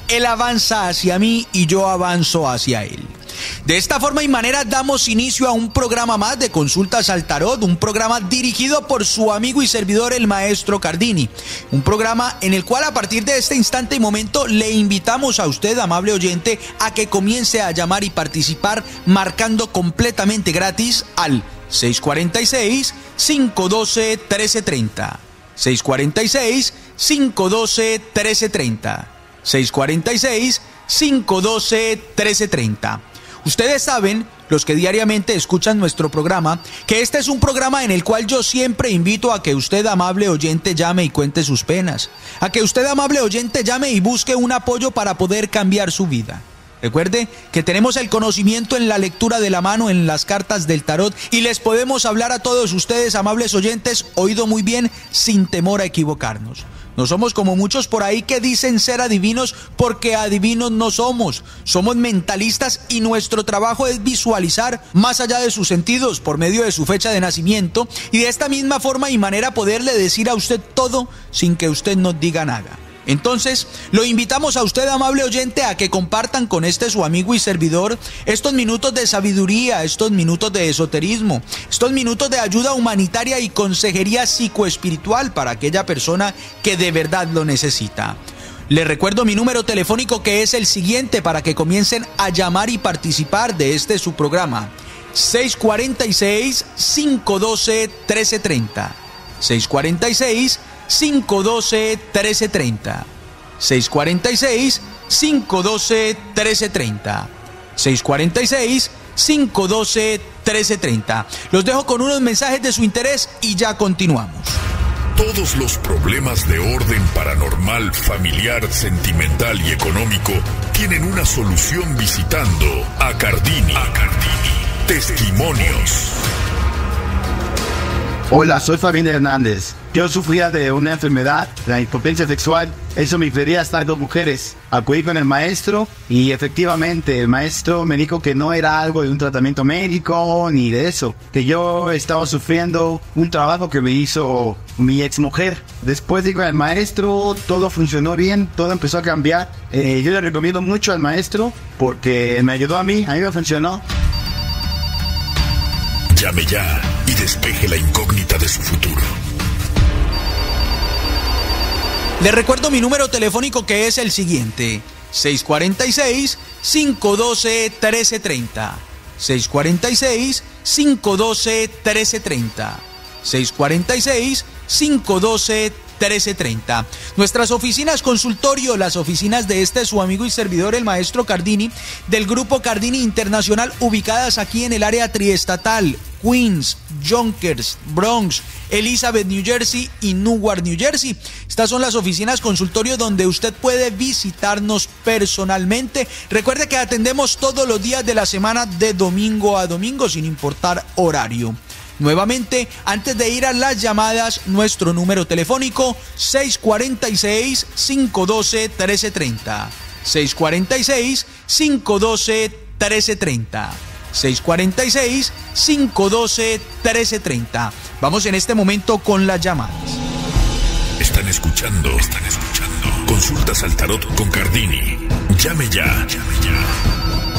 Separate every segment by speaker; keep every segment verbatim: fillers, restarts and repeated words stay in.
Speaker 1: Él avanza hacia mí y yo avanzo hacia él. De esta forma y manera damos inicio a un programa más de Consultas al Tarot, un programa dirigido por su amigo y servidor el Maestro Cardini, un programa en el cual a partir de este instante y momento le invitamos a usted, amable oyente, a que comience a llamar y participar marcando completamente gratis al seis cuatro seis, cinco uno dos, uno tres tres cero, seis cuatro seis, cinco uno dos, uno tres tres cero, seis cuatro seis, cinco uno dos, uno tres tres cero. Ustedes saben, los que diariamente escuchan nuestro programa, que este es un programa en el cual yo siempre invito a que usted, amable oyente, llame y cuente sus penas, a que usted, amable oyente, llame y busque un apoyo para poder cambiar su vida. Recuerde que tenemos el conocimiento en la lectura de la mano, en las cartas del tarot, y les podemos hablar a todos ustedes, amables oyentes, oído muy bien, sin temor a equivocarnos. No somos como muchos por ahí que dicen ser adivinos, porque adivinos no somos. Somos mentalistas y nuestro trabajo es visualizar más allá de sus sentidos por medio de su fecha de nacimiento, y de esta misma forma y manera poderle decir a usted todo sin que usted nos diga nada. Entonces, lo invitamos a usted, amable oyente, a que compartan con este su amigo y servidor estos minutos de sabiduría, estos minutos de esoterismo, estos minutos de ayuda humanitaria y consejería psicoespiritual para aquella persona que de verdad lo necesita. Les recuerdo mi número telefónico, que es el siguiente para que comiencen a llamar y participar de este su programa: seis cuatro seis, cinco uno dos, uno tres tres cero, seis cuatro seis, cinco uno dos, uno tres tres cero, seis cuatro seis, cinco uno dos, uno tres tres cero, seis cuatro seis, cinco uno dos, uno tres tres cero. Los dejo con unos mensajes de su interés y ya continuamos.
Speaker 2: Todos los problemas de orden paranormal, familiar, sentimental y económico tienen una solución visitando a Cardini. A Cardini. Testimonios.
Speaker 3: Hola, soy Fabián Hernández. Yo sufría de una enfermedad, la impotencia sexual. Eso me impedía a estas dos mujeres. Acudí con el maestro y efectivamente el maestro me dijo que no era algo de un tratamiento médico ni de eso. Que yo estaba sufriendo un trabajo que me hizo mi exmujer. Después digo al maestro, todo funcionó bien, todo empezó a cambiar. Eh, yo le recomiendo mucho al maestro porque me ayudó a mí, a mí me funcionó.
Speaker 2: Llame ya y despeje la incógnita de su futuro.
Speaker 1: Les recuerdo mi número telefónico, que es el siguiente: seis cuatro seis, cinco uno dos, uno tres tres cero, seis cuatro seis, cinco uno dos, uno tres tres cero, seis cuatro seis, cinco uno dos, uno tres tres cero. Nuestras oficinas consultorio, las oficinas de este su amigo y servidor el Maestro Cardini, del Grupo Cardini Internacional, ubicadas aquí en el área triestatal: Queens, Yonkers, Bronx, Elizabeth, New Jersey y Newark, New Jersey. Estas son las oficinas consultorio donde usted puede visitarnos personalmente. Recuerde que atendemos todos los días de la semana, de domingo a domingo, sin importar horario. Nuevamente, antes de ir a las llamadas, nuestro número telefónico: seis cuatro seis, cinco uno dos, uno tres tres cero, seis cuatro seis, cinco uno dos, uno tres tres cero, seis cuatro seis, cinco uno dos, uno tres tres cero. Vamos en este momento con las llamadas.
Speaker 2: Están escuchando, están escuchando Consultas al Tarot con Cardini. Llame ya, llame ya.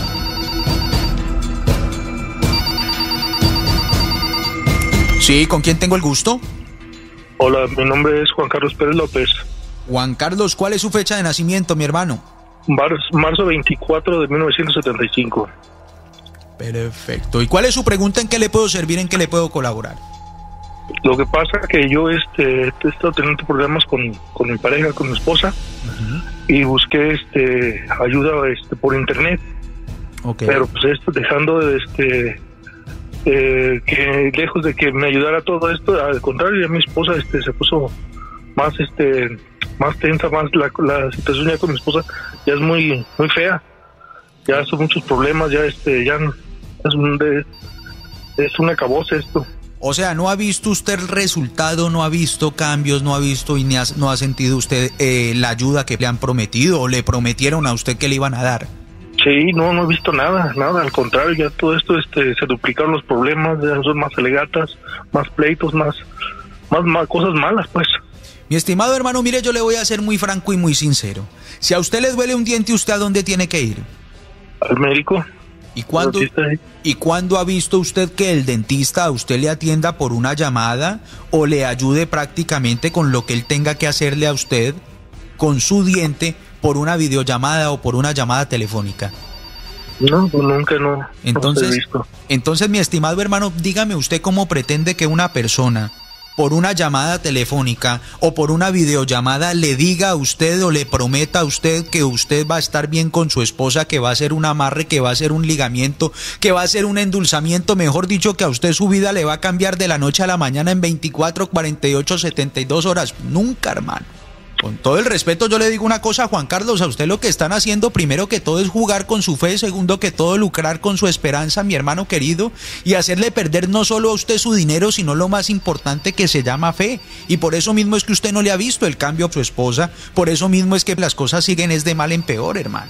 Speaker 1: Sí, ¿con quién tengo el gusto?
Speaker 4: Hola, mi nombre es Juan Carlos Pérez López.
Speaker 1: Juan Carlos, ¿cuál es su fecha de nacimiento, mi hermano?
Speaker 4: Mar- marzo veinticuatro de mil novecientos setenta y cinco.
Speaker 1: Perfecto. ¿Y cuál es su pregunta? ¿En qué le puedo servir? ¿En qué le puedo colaborar?
Speaker 4: Lo que pasa es que yo este, he estado teniendo problemas con, con mi pareja, con mi esposa, uh-huh. y busqué este, ayuda este, por internet. Okay. Pero pues esto, dejando de este... Eh, que lejos de que me ayudara todo esto, al contrario, ya mi esposa este se puso más este más tensa, más la, la situación ya con mi esposa ya es muy muy fea, ya son muchos problemas, ya este ya es un de, es un acabose esto.
Speaker 1: O sea, ¿no ha visto usted el resultado, no ha visto cambios, no ha visto y ni ha, no ha sentido usted eh, la ayuda que le han prometido o le prometieron a usted que le iban a dar?
Speaker 4: Sí, no, no he visto nada, nada, al contrario, ya todo esto este se duplicaron los problemas, ya son más alegatas, más pleitos, más, más, más cosas malas, pues.
Speaker 1: Mi estimado hermano, mire, yo le voy a ser muy franco y muy sincero. Si a usted le duele un diente, ¿usted a dónde tiene que ir?
Speaker 4: Al médico.
Speaker 1: ¿Y cuándo, ¿Y cuándo ha visto usted que el dentista a usted le atienda por una llamada o le ayude prácticamente con lo que él tenga que hacerle a usted con su diente por una videollamada o por una llamada telefónica?
Speaker 4: No, pues nunca no.
Speaker 1: Entonces,
Speaker 4: no he visto.
Speaker 1: entonces, mi estimado hermano, dígame usted cómo pretende que una persona por una llamada telefónica o por una videollamada le diga a usted o le prometa a usted que usted va a estar bien con su esposa, que va a ser un amarre, que va a ser un ligamiento, que va a ser un endulzamiento, mejor dicho, que a usted su vida le va a cambiar de la noche a la mañana en veinticuatro, cuarenta y ocho, setenta y dos horas. Nunca, hermano. Con todo el respeto, yo le digo una cosa, Juan Carlos, a usted lo que están haciendo primero que todo es jugar con su fe, segundo que todo lucrar con su esperanza, mi hermano querido, y hacerle perder no solo a usted su dinero, sino lo más importante que se llama fe. Y por eso mismo es que usted no le ha visto el cambio a su esposa, por eso mismo es que las cosas siguen es de mal en peor, hermano.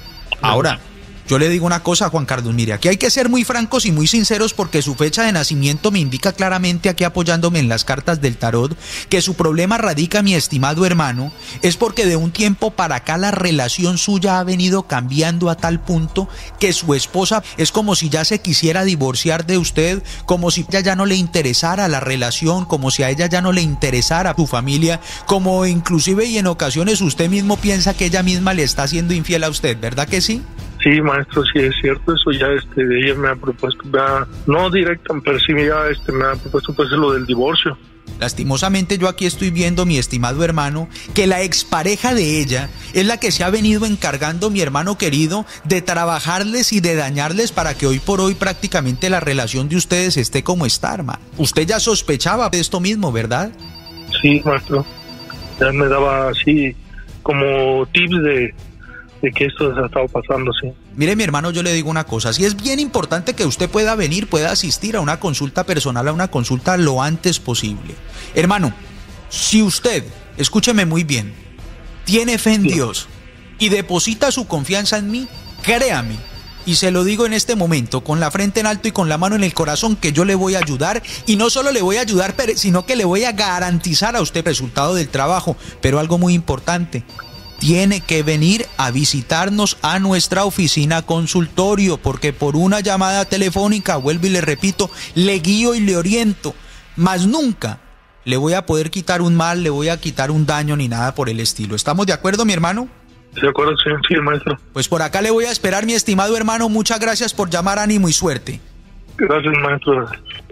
Speaker 1: Ahora, yo le digo una cosa, Juan Carlos, mire, aquí hay que ser muy francos y muy sinceros porque su fecha de nacimiento me indica claramente, aquí apoyándome en las cartas del tarot, que su problema radica, mi estimado hermano, es porque de un tiempo para acá la relación suya ha venido cambiando a tal punto que su esposa es como si ya se quisiera divorciar de usted, como si a ella ya no le interesara la relación, como si a ella ya no le interesara su familia, como inclusive y en ocasiones usted mismo piensa que ella misma le está siendo infiel a usted, ¿verdad que sí?
Speaker 4: Sí, maestro, sí es cierto, eso ya este, ella me ha propuesto, me ha, no directo, pero sí ya este, me ha propuesto pues lo del divorcio.
Speaker 1: Lastimosamente yo aquí estoy viendo, mi estimado hermano, que la expareja de ella es la que se ha venido encargando, mi hermano querido, de trabajarles y de dañarles para que hoy por hoy prácticamente la relación de ustedes esté como está, hermano. Usted ya sospechaba de esto mismo, ¿verdad?
Speaker 4: Sí, maestro, ya me daba así como tips de... de que esto se ha estado pasando, sí.
Speaker 1: Mire, mi hermano, yo le digo una cosa, sí es bien importante que usted pueda venir, pueda asistir a una consulta personal, a una consulta lo antes posible. Hermano, si usted, escúcheme muy bien, tiene fe en sí. Dios y deposita su confianza en mí, créame, y se lo digo en este momento, con la frente en alto y con la mano en el corazón, que yo le voy a ayudar, y no solo le voy a ayudar, sino que le voy a garantizar a usted el resultado del trabajo, pero algo muy importante, tiene que venir a visitarnos a nuestra oficina consultorio, porque por una llamada telefónica, vuelvo y le repito, le guío y le oriento, mas nunca le voy a poder quitar un mal, le voy a quitar un daño ni nada por el estilo. ¿Estamos de acuerdo, mi hermano?
Speaker 4: De acuerdo, sí, sí, maestro.
Speaker 1: Pues por acá le voy a esperar, mi estimado hermano. Muchas gracias por llamar, ánimo y suerte.
Speaker 4: Gracias, maestro.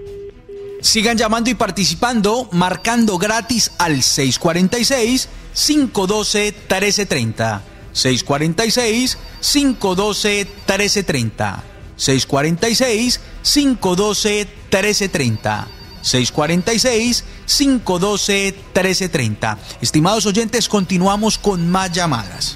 Speaker 1: Sigan llamando y participando, marcando gratis al seis cuatro seis, cinco uno dos, uno tres tres cero. seis cuatro seis, cinco uno dos, uno tres tres cero. seis cuatro seis, cinco uno dos, uno tres tres cero. seis cuatro seis, cinco uno dos, uno tres tres cero. Estimados oyentes, continuamos con más llamadas.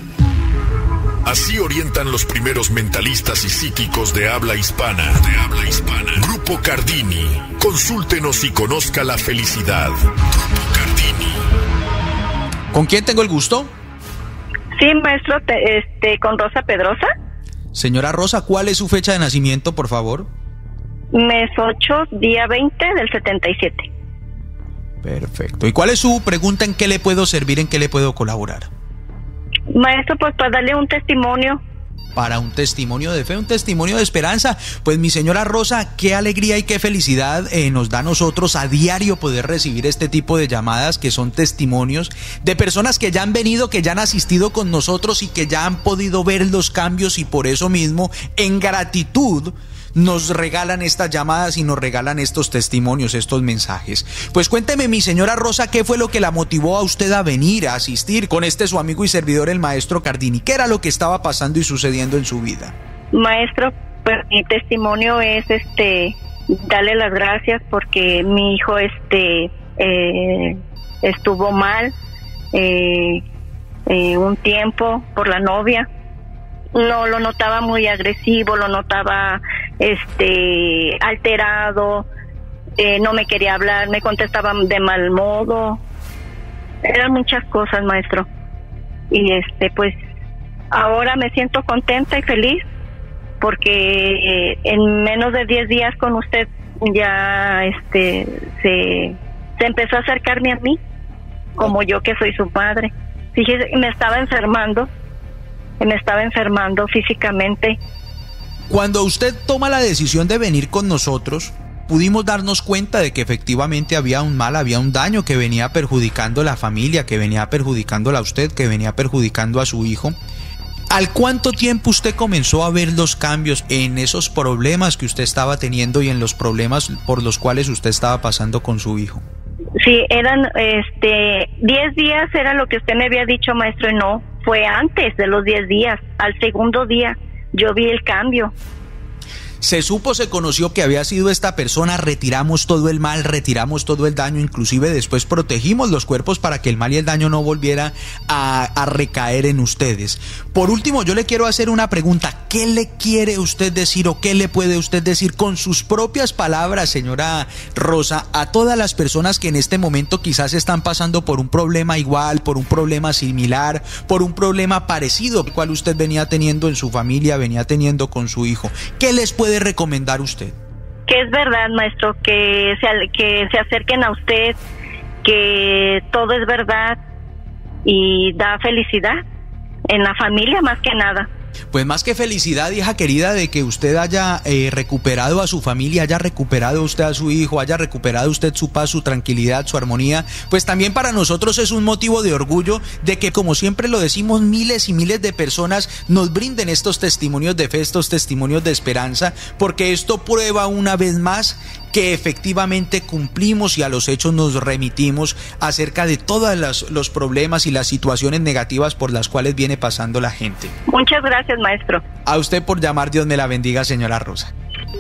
Speaker 2: Así orientan los primeros mentalistas y psíquicos de habla hispana. De habla hispana. Grupo Cardini. Consúltenos y conozca la felicidad. Grupo Cardini.
Speaker 1: ¿Con quién tengo el gusto?
Speaker 5: Sí, maestro, te, este, con Rosa Pedrosa.
Speaker 1: Señora Rosa, ¿cuál es su fecha de nacimiento, por favor?
Speaker 5: Mes ocho, día veinte del setenta y siete.
Speaker 1: Perfecto. ¿Y cuál es su pregunta? ¿En qué le puedo servir? ¿En qué le puedo colaborar?
Speaker 5: Maestro, pues para darle un testimonio.
Speaker 1: Para un testimonio de fe, un testimonio de esperanza. Pues mi señora Rosa, qué alegría y qué felicidad eh, nos da a nosotros a diario poder recibir este tipo de llamadas que son testimonios de personas que ya han venido, que ya han asistido con nosotros y que ya han podido ver los cambios, y por eso mismo, en gratitud, nos regalan estas llamadas y nos regalan estos testimonios, estos mensajes. Pues cuénteme, mi señora Rosa, ¿qué fue lo que la motivó a usted a venir a asistir con este su amigo y servidor, el maestro Cardini? ¿Qué era lo que estaba pasando y sucediendo en su vida?
Speaker 5: Maestro, pues mi testimonio es este darle las gracias porque mi hijo este eh, estuvo mal eh, eh, un tiempo por la novia. No, lo notaba muy agresivo, lo notaba este alterado, eh, no me quería hablar, me contestaba de mal modo, eran muchas cosas, maestro. Y este pues ahora me siento contenta y feliz porque eh, en menos de diez días con usted ya este se, se empezó a acercarme a mí como yo que soy su madre. Fíjese, me estaba enfermando, me estaba enfermando físicamente.
Speaker 1: Cuando usted toma la decisión de venir con nosotros, pudimos darnos cuenta de que efectivamente había un mal, había un daño que venía perjudicando a la familia, que venía perjudicándola a usted, que venía perjudicando a su hijo. ¿Al cuánto tiempo usted comenzó a ver los cambios en esos problemas que usted estaba teniendo y en los problemas por los cuales usted estaba pasando con su hijo?
Speaker 5: Sí, eran este diez días, era lo que usted me había dicho, maestro, y no, fue antes de los diez días, al segundo día yo vi el cambio.
Speaker 1: Se supo, se conoció que había sido esta persona, retiramos todo el mal, retiramos todo el daño, inclusive después protegimos los cuerpos para que el mal y el daño no volviera a, a recaer en ustedes. Por último, yo le quiero hacer una pregunta. ¿Qué le quiere usted decir o qué le puede usted decir con sus propias palabras, señora Rosa, a todas las personas que en este momento quizás están pasando por un problema igual, por un problema similar, por un problema parecido al cual usted venía teniendo en su familia, venía teniendo con su hijo? ¿Qué les puede recomendar usted?
Speaker 5: Que es verdad, maestro, que se, que se acerquen a usted, que todo es verdad y da felicidad en la familia más que nada.
Speaker 1: Pues más que felicidad, hija querida, de que usted haya eh, recuperado a su familia, haya recuperado usted a su hijo, haya recuperado usted su paz, su tranquilidad, su armonía, pues también para nosotros es un motivo de orgullo de que, como siempre lo decimos, miles y miles de personas nos brinden estos testimonios de fe, estos testimonios de esperanza, porque esto prueba una vez más que efectivamente cumplimos y a los hechos nos remitimos acerca de todos los, los problemas y las situaciones negativas por las cuales viene pasando la gente.
Speaker 5: Muchas gracias, maestro.
Speaker 1: A usted por llamar, Dios me la bendiga, señora Rosa.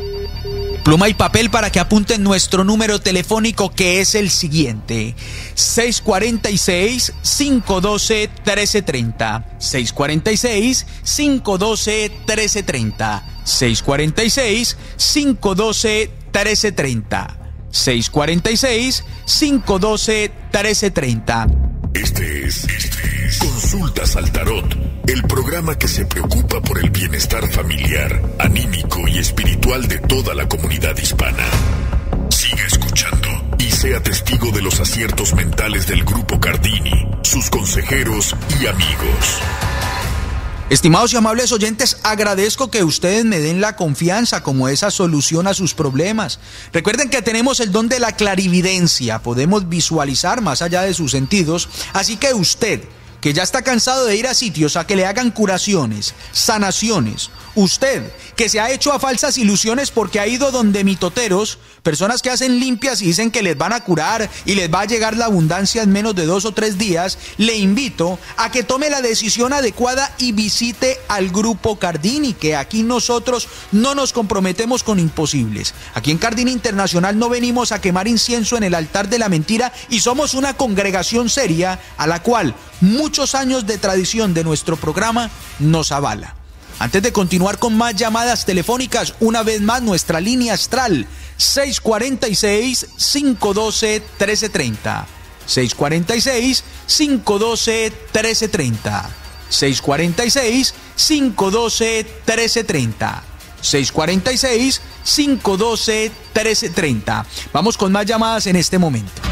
Speaker 1: Pluma y papel para que apunten nuestro número telefónico, que es el siguiente: seis cuatro seis, cinco uno dos, uno tres tres cero. seis cuatro seis, cinco uno dos, uno tres tres cero. seis cuatro seis, cinco uno dos, uno tres tres cero. seis cuatro seis, cinco uno dos, uno tres tres cero.
Speaker 2: Este es, este es Consultas al Tarot, el programa que se preocupa por el bienestar familiar, anímico y espiritual de toda la comunidad hispana. Siga escuchando y sea testigo de los aciertos mentales del Grupo Cardini, sus consejeros y amigos.
Speaker 1: Estimados y amables oyentes, agradezco que ustedes me den la confianza como esa solución a sus problemas. Recuerden que tenemos el don de la clarividencia, podemos visualizar más allá de sus sentidos, así que usted, que ya está cansado de ir a sitios a que le hagan curaciones, sanaciones, usted que se ha hecho a falsas ilusiones porque ha ido donde mitoteros, personas que hacen limpias y dicen que les van a curar y les va a llegar la abundancia en menos de dos o tres días, le invito a que tome la decisión adecuada y visite al Grupo Cardini, que aquí nosotros no nos comprometemos con imposibles. Aquí en Cardini Internacional no venimos a quemar incienso en el altar de la mentira y somos una congregación seria a la cual muchos años de tradición de nuestro programa nos avala. Antes de continuar con más llamadas telefónicas, una vez más nuestra línea astral seis cuatro seis, cinco uno dos, uno tres tres cero. seis cuatro seis, cinco uno dos, uno tres tres cero. seis cuatro seis, cinco uno dos, uno tres tres cero. seis cuatro seis, cinco uno dos, uno tres tres cero. Vamos con más llamadas en este momento.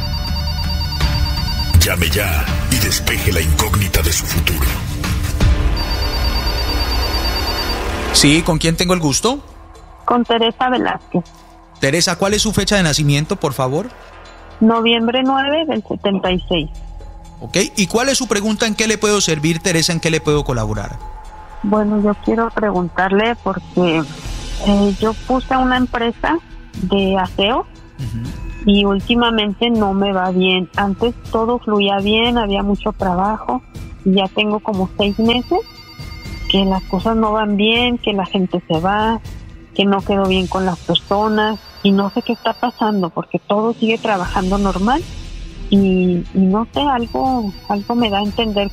Speaker 2: Llame ya y despeje la incógnita de su futuro.
Speaker 1: Sí, ¿con quién tengo el gusto?
Speaker 6: Con Teresa Velázquez.
Speaker 1: Teresa, ¿cuál es su fecha de nacimiento, por favor?
Speaker 6: Noviembre nueve del setenta y seis.
Speaker 1: Ok, ¿y cuál es su pregunta? ¿En qué le puedo servir, Teresa? ¿En qué le puedo colaborar?
Speaker 6: Bueno, yo quiero preguntarle porque eh, yo puse una empresa de aseo uh-huh. y últimamente no me va bien. Antes todo fluía bien, había mucho trabajo y ya tengo como seis meses que las cosas no van bien, que la gente se va, que no quedo bien con las personas y no sé qué está pasando porque todo sigue trabajando normal y, y no sé, algo, algo me da a entender